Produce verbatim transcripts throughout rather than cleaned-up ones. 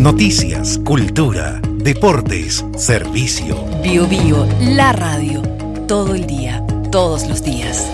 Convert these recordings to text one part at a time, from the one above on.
Noticias, cultura, deportes, servicio. Bio Bio, la radio. Todo el día, todos los días.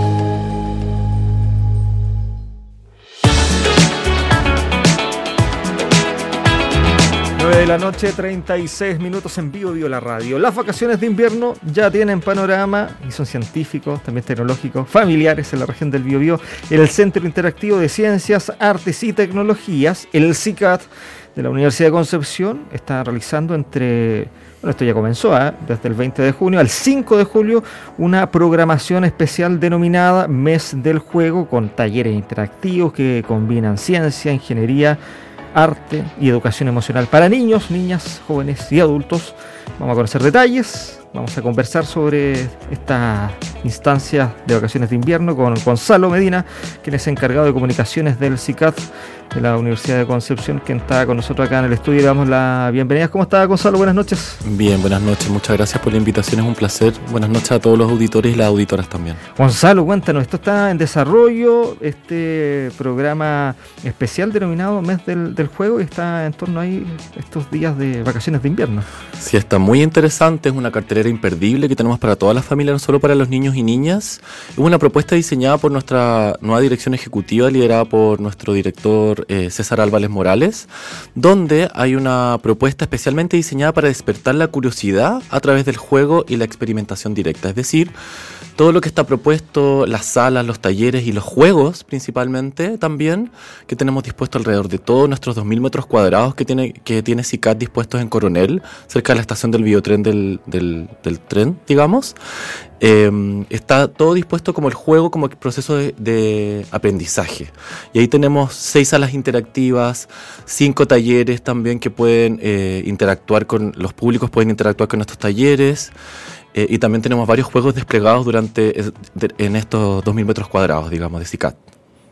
nueve de la noche, treinta y seis minutos en Bio Bio, la radio. Las vacaciones de invierno ya tienen panorama y son científicos, también tecnológicos, familiares en la región del Biobío. El Centro Interactivo de Ciencias, Artes y Tecnologías, el C I C A T de la Universidad de Concepción, está realizando entre, bueno, esto ya comenzó, ¿eh? desde el veinte de junio al cinco de julio, una programación especial denominada Mes del Juego, con talleres interactivos que combinan ciencia, ingeniería, arte y educación emocional para niños, niñas, jóvenes y adultos. Vamos a conocer detalles, vamos a conversar sobre estas instancias de vacaciones de invierno con Gonzalo Medina, quien es encargado de comunicaciones del C I C A T de la Universidad de Concepción, quien está con nosotros acá en el estudio. Le damos la bienvenida. ¿Cómo está, Gonzalo? Buenas noches. Bien, buenas noches. Muchas gracias por la invitación. Es un placer. Buenas noches a todos los auditores y las auditoras también. Gonzalo, cuéntanos. Esto está en desarrollo, este programa especial denominado Mes del, del Juego, y está en torno a estos días de vacaciones de invierno. Sí, está muy interesante. Es una cartelera imperdible que tenemos para toda la familia, no solo para los niños y niñas. Es una propuesta diseñada por nuestra nueva dirección ejecutiva, liderada por nuestro director Eh, César Álvarez Morales, donde hay una propuesta especialmente diseñada para despertar la curiosidad a través del juego y la experimentación directa. Es decir, todo lo que está propuesto, las salas, los talleres y los juegos principalmente también, que tenemos dispuesto alrededor de todos nuestros dos mil metros cuadrados que tiene, que tiene C I C A T dispuestos en Coronel, cerca de la estación del biotren del, del, del tren, digamos. Eh, está todo dispuesto como el juego, como el proceso de, de aprendizaje. Y ahí tenemos seis salas interactivas, cinco talleres también que pueden eh, interactuar con, los públicos pueden interactuar con estos talleres. Eh, y también tenemos varios juegos desplegados durante de, en estos dos mil metros cuadrados, digamos, de C I C A T.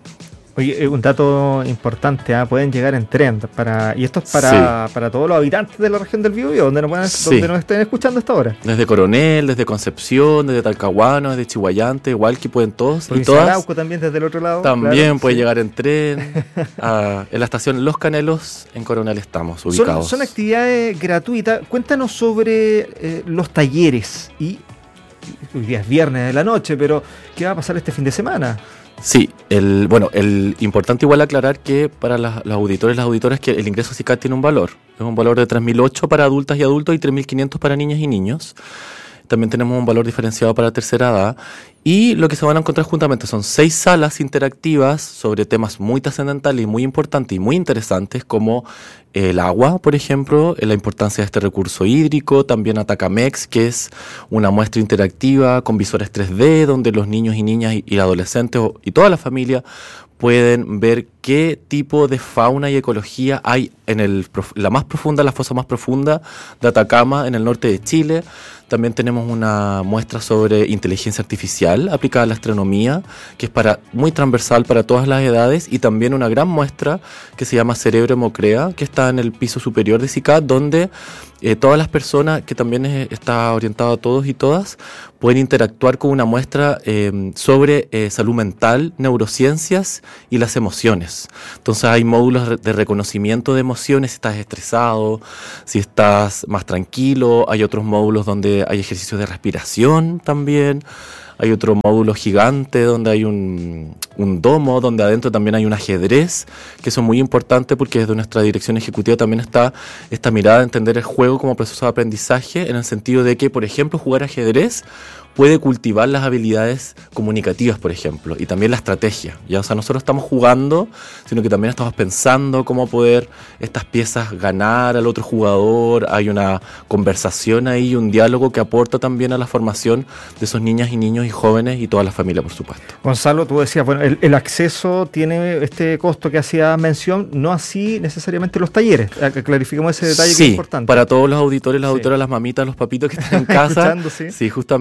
Oye, un dato importante, ¿eh? Pueden llegar en tren, para, y esto es para, sí. para todos los habitantes de la región del Biobío, donde nos, puedan, sí. donde nos estén escuchando hasta ahora. Desde Coronel, desde Concepción, desde Talcahuano, desde Chihuayante, igual que pueden todos. Provincia y todas. de Arauco también desde el otro lado. También claro, puede sí. llegar en tren. a, en la estación Los Canelos, en Coronel estamos ubicados. Son, son actividades gratuitas. Cuéntanos sobre eh, los talleres. Y hoy día es viernes de la noche, pero ¿qué va a pasar este fin de semana? Sí, el, bueno, el importante igual aclarar que para las, los auditores y las auditoras que el ingreso C I C A T tiene un valor. Es un valor de tres mil ocho para adultas y adultos y tres mil quinientos para niñas y niños. También tenemos un valor diferenciado para tercera edad. Y lo que se van a encontrar juntamente son seis salas interactivas sobre temas muy trascendentales y muy importantes y muy interesantes, como el agua, por ejemplo, la importancia de este recurso hídrico, también Atacamex, que es una muestra interactiva con visores tres D, donde los niños y niñas y, y adolescentes y toda la familia pueden ver qué tipo de fauna y ecología hay en el, la más profunda, la fosa más profunda de Atacama, en el norte de Chile. También tenemos una muestra sobre inteligencia artificial aplicada a la astronomía, que es para, muy transversal para todas las edades, y también una gran muestra que se llama Cerebro Hemocrea, que está en el piso superior de C I C A T, donde eh, todas las personas, que también es, está orientado a todos y todas, pueden interactuar con una muestra eh, sobre eh, salud mental, neurociencias y las emociones. Entonces hay módulos de reconocimiento de emociones, si estás estresado, si estás más tranquilo. Hay otros módulos donde hay ejercicios de respiración también. Hay otro módulo gigante donde hay un, un domo, donde adentro también hay un ajedrez, que son muy importantes porque desde nuestra dirección ejecutiva también está esta mirada de entender el juego como proceso de aprendizaje, en el sentido de que, por ejemplo, jugar ajedrez puede cultivar las habilidades comunicativas, por ejemplo, y también la estrategia. ¿Ya? O sea, nosotros estamos jugando, sino que también estamos pensando cómo poder estas piezas ganar al otro jugador. Hay una conversación ahí, un diálogo que aporta también a la formación de esos niñas y niños y jóvenes y toda la familia, por supuesto. Gonzalo, tú decías, bueno, el, el acceso tiene este costo que hacía mención, no así necesariamente los talleres. Clarifiquemos ese detalle, sí, que es importante. Para todos los auditores, las auditoras, sí. las mamitas, los papitos que están en casa. ¿Sí? Sí, justamente.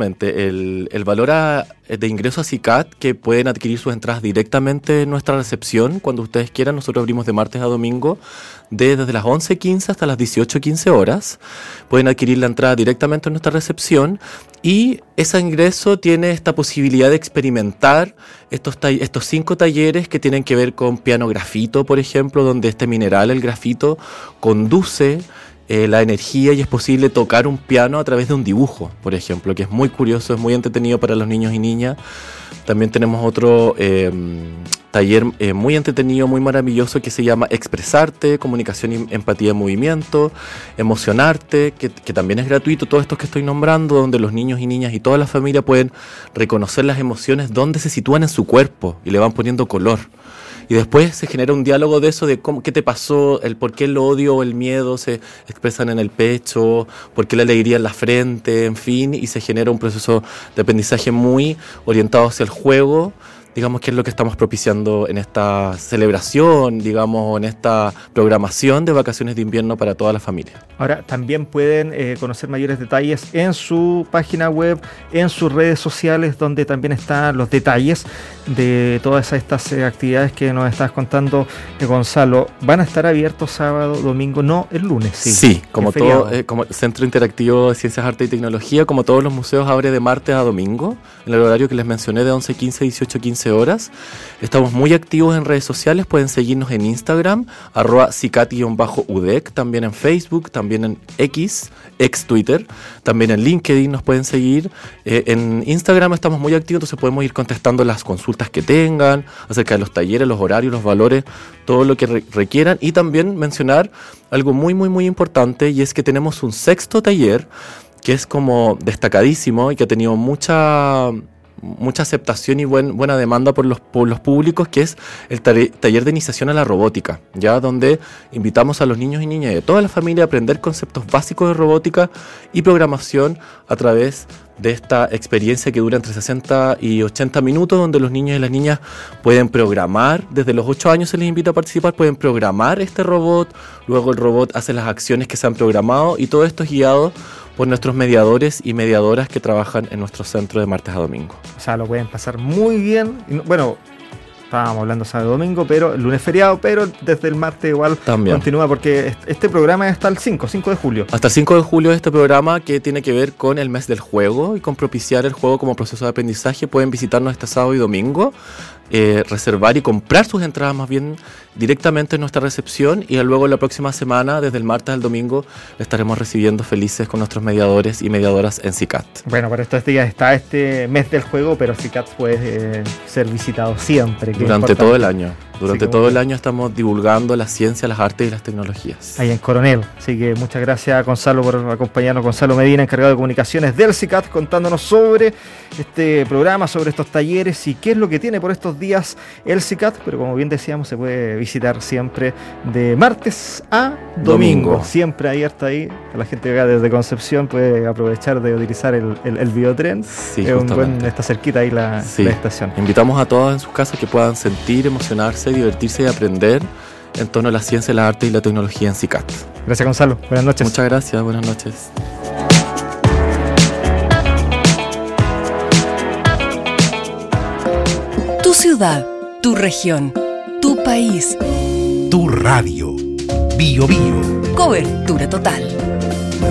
el, el valor a, de ingreso a SICAT, que pueden adquirir sus entradas directamente en nuestra recepción cuando ustedes quieran. Nosotros abrimos de martes a domingo de, desde las once quince hasta las dieciocho quince horas. Pueden adquirir la entrada directamente en nuestra recepción y ese ingreso tiene esta posibilidad de experimentar estos, ta- estos cinco talleres que tienen que ver con piano grafito, por ejemplo, donde este mineral, el grafito, conduce Eh, la energía y es posible tocar un piano a través de un dibujo, por ejemplo, que es muy curioso, es muy entretenido para los niños y niñas. También tenemos otro eh, taller eh, muy entretenido, muy maravilloso, que se llama Expresarte, Comunicación y Empatía en Movimiento, Emocionarte, que, que también es gratuito, todo esto que estoy nombrando, donde los niños y niñas y toda la familia pueden reconocer las emociones, dónde se sitúan en su cuerpo y le van poniendo color. Y después se genera un diálogo de eso, de cómo, qué te pasó, el por qué el odio o el miedo se expresan en el pecho, por qué la alegría en la frente, en fin, y se genera un proceso de aprendizaje muy orientado hacia el juego, digamos, que es lo que estamos propiciando en esta celebración, digamos, en esta programación de vacaciones de invierno para toda la familia. Ahora, también pueden eh, conocer mayores detalles en su página web, en sus redes sociales, donde también están los detalles de todas estas eh, actividades que nos estás contando, eh, Gonzalo. ¿Van a estar abiertos sábado, domingo? No, el lunes, sí. Sí, como todo, eh, como Centro Interactivo de Ciencias, Arte y Tecnología, como todos los museos, abre de martes a domingo, en el horario que les mencioné de once quince a dieciocho quince horas. Estamos muy activos en redes sociales, pueden seguirnos en Instagram, arroba cicat-U D E C, también en Facebook, también en X, ex Twitter, también en LinkedIn nos pueden seguir. Eh, en Instagram estamos muy activos, entonces podemos ir contestando las consultas que tengan acerca de los talleres, los horarios, los valores, todo lo que re- requieran. Y también mencionar algo muy, muy, muy importante, y es que tenemos un sexto taller que es como destacadísimo y que ha tenido mucha... mucha aceptación y buen, buena demanda por los, por los públicos, que es el ta- taller de iniciación a la robótica, ya donde invitamos a los niños y niñas de toda la familia a aprender conceptos básicos de robótica y programación a través de esta experiencia que dura entre sesenta y ochenta minutos, donde los niños y las niñas pueden programar, desde los ocho años se les invita a participar, pueden programar este robot, luego el robot hace las acciones que se han programado, y todo esto es guiado por nuestros mediadores y mediadoras que trabajan en nuestro centro de martes a domingo. O sea, lo pueden pasar muy bien. Y no- bueno, estábamos hablando sábado y domingo, pero el lunes feriado, pero desde el martes igual También. continúa, porque est- este programa es hasta el cinco, cinco de julio. Hasta el cinco de julio este programa, que tiene que ver con el mes del juego y con propiciar el juego como proceso de aprendizaje. Pueden visitarnos este sábado y domingo, eh, reservar y comprar sus entradas más bien directamente en nuestra recepción, y luego la próxima semana, desde el martes al domingo, estaremos recibiendo felices con nuestros mediadores y mediadoras en SICAT. Bueno, para estos días está este mes del juego, pero SICAT puede eh, ser visitado siempre. que es Durante importante. todo el año. Durante Así que todo muy el bien. año estamos divulgando la ciencia, las artes y las tecnologías. Ahí en Coronel. Así que muchas gracias, Gonzalo, por acompañarnos. Gonzalo Medina, encargado de comunicaciones del SICAT, contándonos sobre este programa, sobre estos talleres y qué es lo que tiene por estos días el SICAT. Pero como bien decíamos, se puede visitar siempre de martes a domingo. Domingo. Siempre abierto ahí. La gente que va desde Concepción puede aprovechar de utilizar el, el, el biotren. Sí, es un buen, justamente. está cerquita ahí la, Sí. la estación. Invitamos a todos en sus casas que puedan sentir, emocionarse, divertirse y aprender en torno a la ciencia, la arte y la tecnología en SICAT. Gracias, Gonzalo. Buenas noches. Muchas gracias, buenas noches. Tu ciudad, tu región, tu país. Tu radio. Bio Bio. Cobertura total.